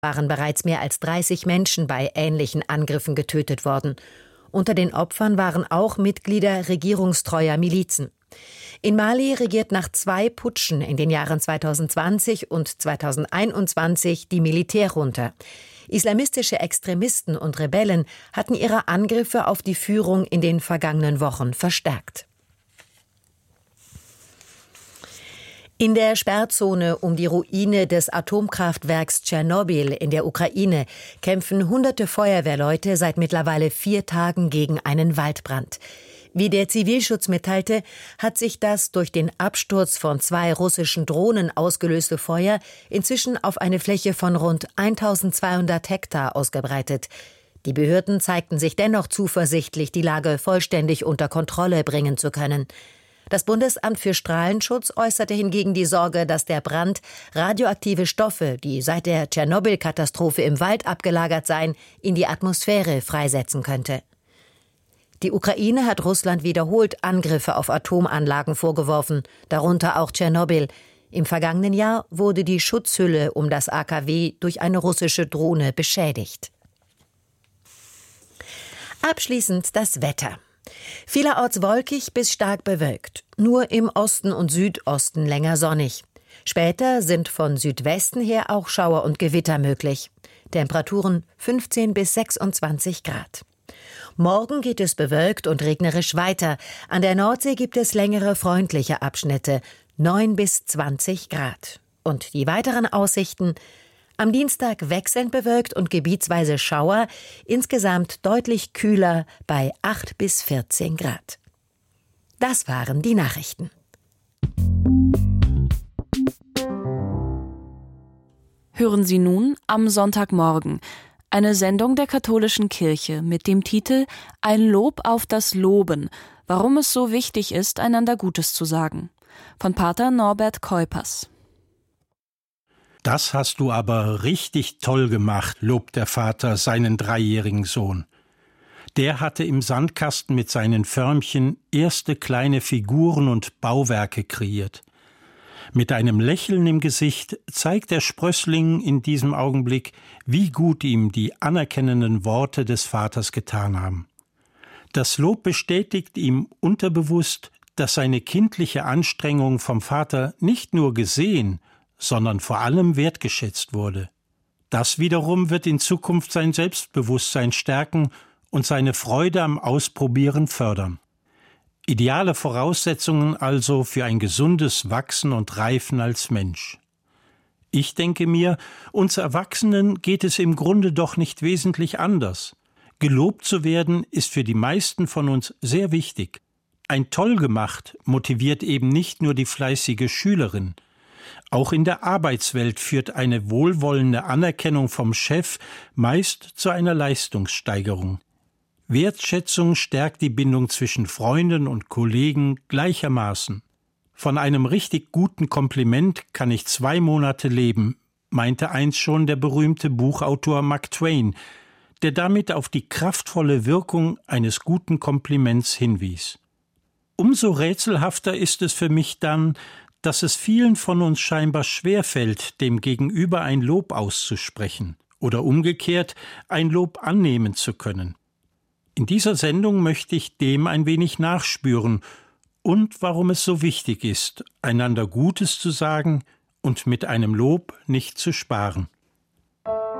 waren bereits mehr als 30 Menschen bei ähnlichen Angriffen getötet worden. Unter den Opfern waren auch Mitglieder regierungstreuer Milizen. In Mali regiert nach 2 Putschen in den Jahren 2020 und 2021 die Militärjunta. Islamistische Extremisten und Rebellen hatten ihre Angriffe auf die Führung in den vergangenen Wochen verstärkt. In der Sperrzone um die Ruine des Atomkraftwerks Tschernobyl in der Ukraine kämpfen hunderte Feuerwehrleute seit mittlerweile 4 Tagen gegen einen Waldbrand. Wie der Zivilschutz mitteilte, hat sich das durch den Absturz von 2 russischen Drohnen ausgelöste Feuer inzwischen auf eine Fläche von rund 1200 Hektar ausgebreitet. Die Behörden zeigten sich dennoch zuversichtlich, die Lage vollständig unter Kontrolle bringen zu können. Das Bundesamt für Strahlenschutz äußerte hingegen die Sorge, dass der Brand radioaktive Stoffe, die seit der Tschernobyl-Katastrophe im Wald abgelagert seien, in die Atmosphäre freisetzen könnte. Die Ukraine hat Russland wiederholt Angriffe auf Atomanlagen vorgeworfen, darunter auch Tschernobyl. Im vergangenen Jahr wurde die Schutzhülle um das AKW durch eine russische Drohne beschädigt. Abschließend das Wetter. Vielerorts wolkig bis stark bewölkt, nur im Osten und Südosten länger sonnig. Später sind von Südwesten her auch Schauer und Gewitter möglich. Temperaturen 15 bis 26 Grad. Morgen geht es bewölkt und regnerisch weiter. An der Nordsee gibt es längere freundliche Abschnitte, 9 bis 20 Grad. Und die weiteren Aussichten: am Dienstag wechselnd bewölkt und gebietsweise Schauer, insgesamt deutlich kühler bei 8 bis 14 Grad. Das waren die Nachrichten. Hören Sie nun am Sonntagmorgen eine Sendung der katholischen Kirche mit dem Titel »Ein Lob auf das Loben«, warum es so wichtig ist, einander Gutes zu sagen, von Pater Norbert Keupers. »Das hast du aber richtig toll gemacht«, lobt der Vater seinen 3-jährigen Sohn. Der hatte im Sandkasten mit seinen Förmchen erste kleine Figuren und Bauwerke kreiert. Mit einem Lächeln im Gesicht zeigt der Sprössling in diesem Augenblick, wie gut ihm die anerkennenden Worte des Vaters getan haben. Das Lob bestätigt ihm unterbewusst, dass seine kindliche Anstrengung vom Vater nicht nur gesehen, sondern vor allem wertgeschätzt wurde. Das wiederum wird in Zukunft sein Selbstbewusstsein stärken und seine Freude am Ausprobieren fördern. Ideale Voraussetzungen also für ein gesundes Wachsen und Reifen als Mensch. Ich denke mir, uns Erwachsenen geht es im Grunde doch nicht wesentlich anders. Gelobt zu werden ist für die meisten von uns sehr wichtig. Ein Toll gemacht motiviert eben nicht nur die fleißige Schülerin. Auch in der Arbeitswelt führt eine wohlwollende Anerkennung vom Chef meist zu einer Leistungssteigerung. Wertschätzung stärkt die Bindung zwischen Freunden und Kollegen gleichermaßen. Von einem richtig guten Kompliment kann ich 2 Monate leben, meinte einst schon der berühmte Buchautor Mark Twain, der damit auf die kraftvolle Wirkung eines guten Kompliments hinwies. Umso rätselhafter ist es für mich dann, dass es vielen von uns scheinbar schwerfällt, dem Gegenüber ein Lob auszusprechen oder umgekehrt ein Lob annehmen zu können. In dieser Sendung möchte ich dem ein wenig nachspüren und warum es so wichtig ist, einander Gutes zu sagen und mit einem Lob nicht zu sparen.